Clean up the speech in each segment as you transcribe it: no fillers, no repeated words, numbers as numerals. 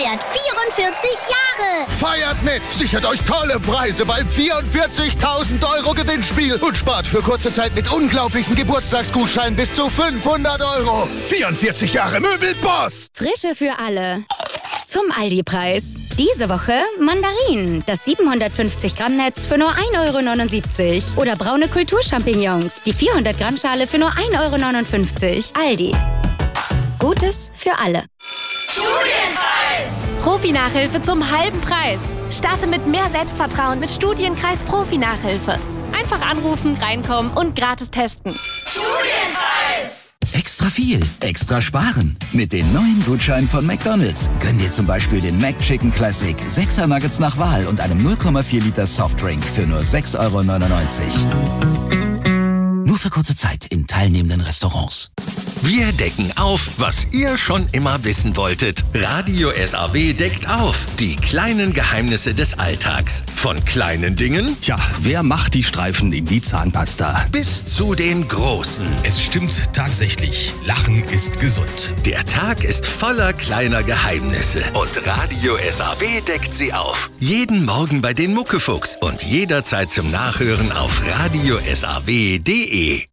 feiert 44 Jahre. Feiert mit! Sichert euch tolle Preise beim 44.000 € Gewinnspiel und spart für kurze Zeit mit unglaublichen Geburtstagsgutscheinen bis zu 500 €. 44 Jahre Möbelboss! Frische für alle. Zum Aldi-Preis. Diese Woche Mandarinen, das 750 Gramm Netz für nur 1,79 € oder braune Kulturchampignons, die 400 Gramm Schale für nur 1,59 €. Aldi. Gutes für alle. Studienkreis! Profi-Nachhilfe zum halben Preis. Starte mit mehr Selbstvertrauen mit Studienkreis Profi-Nachhilfe. Einfach anrufen, reinkommen und gratis testen. Studienkreis! Extra viel, extra sparen. Mit den neuen Gutscheinen von McDonald's. Gönn dir zum Beispiel den McChicken Classic, 6er Nuggets nach Wahl und einem 0,4 Liter Softdrink für nur 6,99 €. Nur für kurze Zeit in teilnehmenden Restaurants. Wir decken auf, was ihr schon immer wissen wolltet. Radio SAW deckt auf. Die kleinen Geheimnisse des Alltags. Von kleinen Dingen, Tja, wer macht die Streifen in die Zahnpasta? bis zu den großen. Es stimmt tatsächlich. Lachen ist gesund. Der Tag ist voller kleiner Geheimnisse. Und Radio SAW deckt sie auf. Jeden Morgen bei den Muckefuchs und jederzeit zum Nachhören auf radiosaw.de.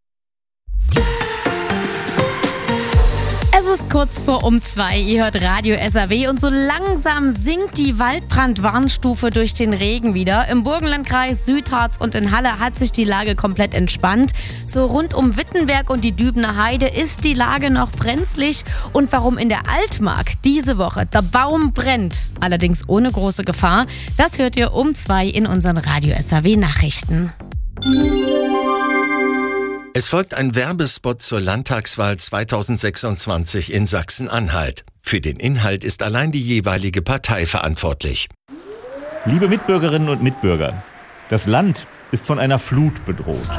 Es ist kurz vor 2. Ihr hört Radio SAW und so langsam sinkt die Waldbrandwarnstufe durch den Regen wieder. Im Burgenlandkreis, Südharz und in Halle hat sich die Lage komplett entspannt. So rund um Wittenberg und die Dübener Heide ist die Lage noch brenzlig. Und warum in der Altmark diese Woche der Baum brennt, allerdings ohne große Gefahr, das hört ihr um 2 in unseren Radio SAW Nachrichten. Es folgt ein Werbespot zur Landtagswahl 2026 in Sachsen-Anhalt. Für den Inhalt ist allein die jeweilige Partei verantwortlich. Liebe Mitbürgerinnen und Mitbürger, das Land ist von einer Flut bedroht.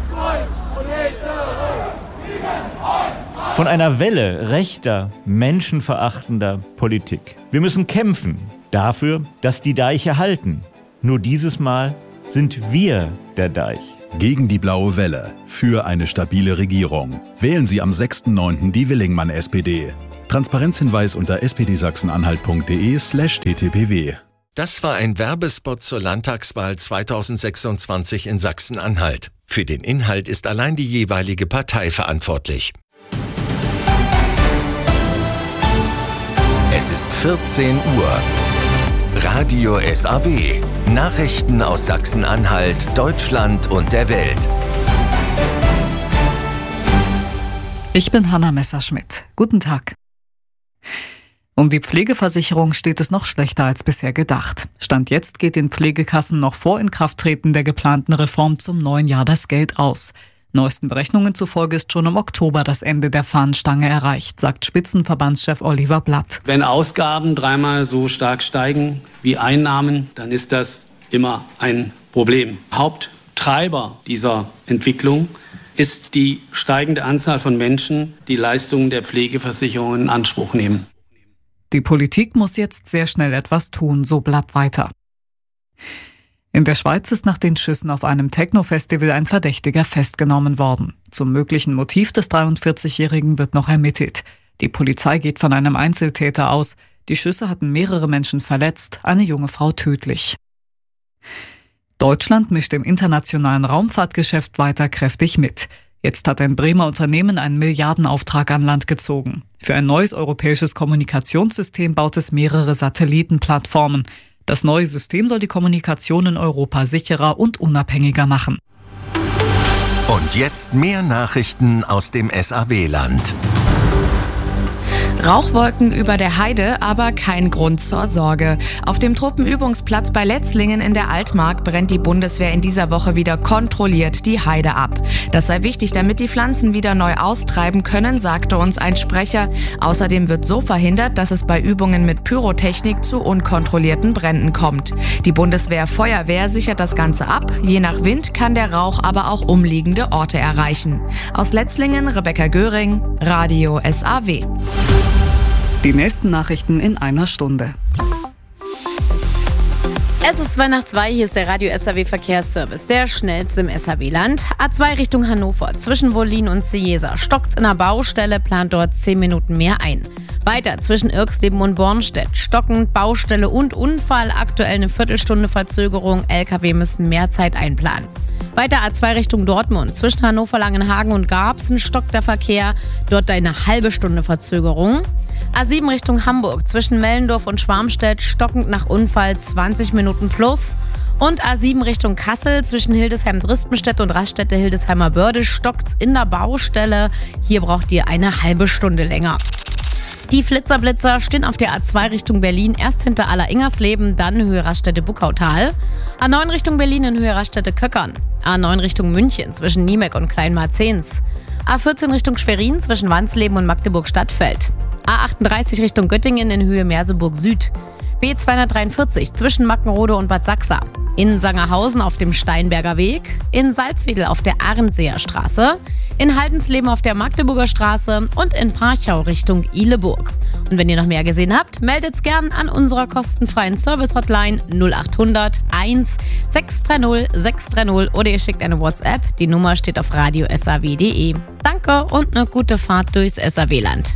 Von einer Welle rechter, menschenverachtender Politik. Wir müssen kämpfen dafür, dass die Deiche halten. Nur dieses Mal sind wir der Deich. Gegen die blaue Welle. Für eine stabile Regierung. Wählen Sie am 6.9. die Willingmann-SPD. Transparenzhinweis unter spdsachsenanhalt.de/ttpw. Das war ein Werbespot zur Landtagswahl 2026 in Sachsen-Anhalt. Für den Inhalt ist allein die jeweilige Partei verantwortlich. Es ist 14 Uhr. Radio SAW. Nachrichten aus Sachsen-Anhalt, Deutschland und der Welt. Ich bin Hanna Messerschmidt. Guten Tag. Um die Pflegeversicherung steht es noch schlechter als bisher gedacht. Stand jetzt geht den Pflegekassen noch vor Inkrafttreten der geplanten Reform zum neuen Jahr das Geld aus. Neuesten Berechnungen zufolge ist schon im Oktober das Ende der Fahnenstange erreicht, sagt Spitzenverbandschef Oliver Blatt. Wenn Ausgaben dreimal so stark steigen wie Einnahmen, dann ist das immer ein Problem. Haupttreiber dieser Entwicklung ist die steigende Anzahl von Menschen, die Leistungen der Pflegeversicherung in Anspruch nehmen. Die Politik muss jetzt sehr schnell etwas tun, so Blatt weiter. In der Schweiz ist nach den Schüssen auf einem Techno-Festival ein Verdächtiger festgenommen worden. Zum möglichen Motiv des 43-Jährigen wird noch ermittelt. Die Polizei geht von einem Einzeltäter aus. Die Schüsse hatten mehrere Menschen verletzt, eine junge Frau tödlich. Deutschland mischt im internationalen Raumfahrtgeschäft weiter kräftig mit. Jetzt hat ein Bremer Unternehmen einen Milliardenauftrag an Land gezogen. Für ein neues europäisches Kommunikationssystem baut es mehrere Satellitenplattformen. Das neue System soll die Kommunikation in Europa sicherer und unabhängiger machen. Und jetzt mehr Nachrichten aus dem SAW-Land. Rauchwolken über der Heide, aber kein Grund zur Sorge. Auf dem Truppenübungsplatz bei Letzlingen in der Altmark brennt die Bundeswehr in dieser Woche wieder kontrolliert die Heide ab. Das sei wichtig, damit die Pflanzen wieder neu austreiben können, sagte uns ein Sprecher. Außerdem wird so verhindert, dass es bei Übungen mit Pyrotechnik zu unkontrollierten Bränden kommt. Die Bundeswehr-Feuerwehr sichert das Ganze ab. Je nach Wind kann der Rauch aber auch umliegende Orte erreichen. Aus Letzlingen, Rebecca Göring, Radio SAW. Die nächsten Nachrichten in einer Stunde. Es ist 2:02, hier ist der Radio SAW Verkehrsservice, der schnellste im SAW-Land. A2 Richtung Hannover, zwischen Wollin und Ciesa. Stockt's in der Baustelle, plant dort 10 Minuten mehr ein. Weiter zwischen Irxleben und Bornstedt. Stockend, Baustelle und Unfall. Aktuell eine Viertelstunde Verzögerung. LKW müssen mehr Zeit einplanen. Weiter A2 Richtung Dortmund. Zwischen Hannover, Langenhagen und Garbsen stockt der Verkehr. Dort eine halbe Stunde Verzögerung. A7 Richtung Hamburg. Zwischen Mellendorf und Schwarmstedt stockend nach Unfall 20 Minuten plus. Und A7 Richtung Kassel. Zwischen Hildesheim-Drispenstedt und Raststätte-Hildesheimer Börde stockt's in der Baustelle. Hier braucht ihr eine halbe Stunde länger. Die Flitzer-Blitzer stehen auf der A2 Richtung Berlin, erst hinter Aller-Ingersleben, dann Höhe Raststätte Buckautal. A9 Richtung Berlin in Höhe Raststätte Köckern. A9 Richtung München zwischen Niemek und Kleinmarzens. A14 Richtung Schwerin zwischen Wansleben und Magdeburg-Stadtfeld. A38 Richtung Göttingen in Höhe Merseburg Süd. B243 zwischen Mackenrode und Bad Sachsa. In Sangerhausen auf dem Steinberger Weg. In Salzwedel auf der Arndseer Straße. In Haldensleben auf der Magdeburger Straße und in Parchau Richtung Ihleburg. Und wenn ihr noch mehr gesehen habt, meldet's gern an unserer kostenfreien Service-Hotline 0800 1 630 630 oder ihr schickt eine WhatsApp. Die Nummer steht auf radiosaw.de. Danke und eine gute Fahrt durchs SAW-Land.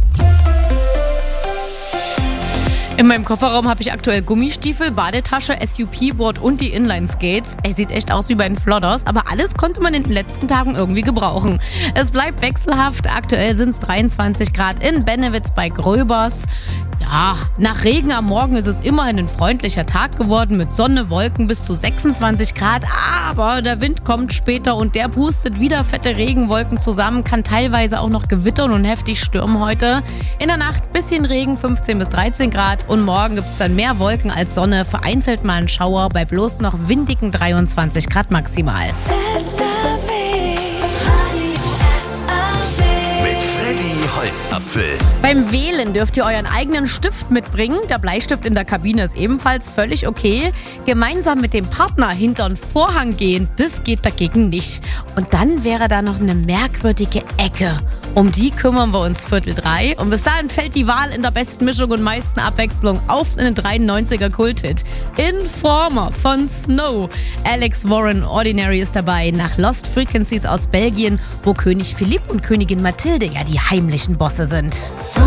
In meinem Kofferraum habe ich aktuell Gummistiefel, Badetasche, SUP-Board und die Inline-Skates. Sieht echt aus wie bei den Flodders, aber alles konnte man in den letzten Tagen irgendwie gebrauchen. Es bleibt wechselhaft. Aktuell sind es 23 Grad in Bennewitz bei Gröbers. Ja, nach Regen am Morgen ist es immerhin ein freundlicher Tag geworden mit Sonne, Wolken bis zu 26 Grad. Aber der Wind kommt später und der pustet wieder fette Regenwolken zusammen, kann teilweise auch noch gewittern und heftig stürmen heute. In der Nacht bisschen Regen, 15 bis 13 Grad und morgen gibt es dann mehr Wolken als Sonne, vereinzelt mal ein Schauer bei bloß noch windigen 23 Grad maximal. Holzapfel. Beim Wählen dürft ihr euren eigenen Stift mitbringen. Der Bleistift in der Kabine ist ebenfalls völlig okay. Gemeinsam mit dem Partner hinter den Vorhang gehen, das geht dagegen nicht. Und dann wäre da noch eine merkwürdige Ecke. Um die kümmern wir uns 2:45. Und bis dahin fällt die Wahl in der besten Mischung und meisten Abwechslung auf einen 93er Kulthit. Informer von Snow. Alex Warren Ordinary ist dabei nach Lost Frequencies aus Belgien, wo König Philipp und Königin Mathilde ja die heimlichen Bosse sind.